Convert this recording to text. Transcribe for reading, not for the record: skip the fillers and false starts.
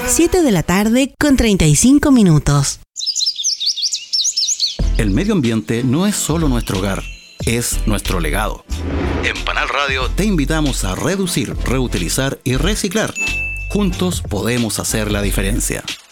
7 de la tarde con 35 minutos. El medio ambiente no es solo nuestro hogar, es nuestro legado. En Panal Radio te invitamos a reducir, reutilizar y reciclar. Juntos podemos hacer la diferencia.